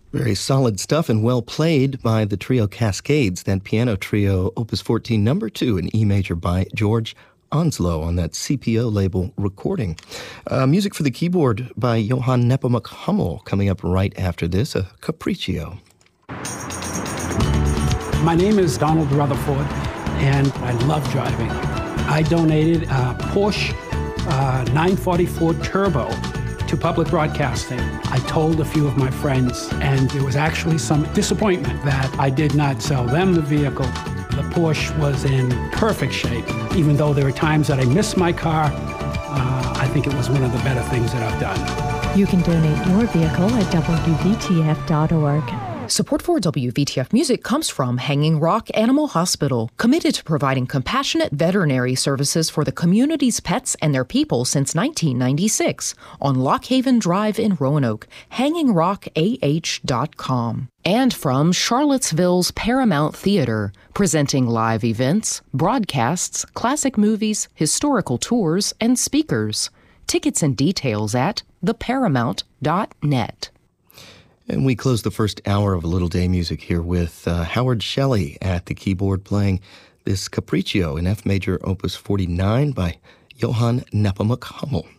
Very solid stuff and well played by the trio Cascades, that piano trio, Opus 14, number 2 in E major by George Onslow on that CPO label recording. Music for the keyboard by Johann Nepomuk Hummel coming up right after this, a Capriccio. My name is Donald Rutherford, and I love driving. I donated a Porsche 944 Turbo to public broadcasting. I told a few of my friends, and there was actually some disappointment that I did not sell them the vehicle. The Porsche was in perfect shape. Even though there were times that I missed my car, I think it was one of the better things that I've done. You can donate your vehicle at WVTF.org. Support for WVTF Music comes from Hanging Rock Animal Hospital, committed to providing compassionate veterinary services for the community's pets and their people since 1996 on Lockhaven Drive in Roanoke, hangingrockah.com. And from Charlottesville's Paramount Theater, presenting live events, broadcasts, classic movies, historical tours, and speakers. Tickets and details at theparamount.net. And we close the first hour of A Little Day Music here with Howard Shelley at the keyboard playing this Capriccio in F major, Opus 49 by Johann Nepomuk Hummel.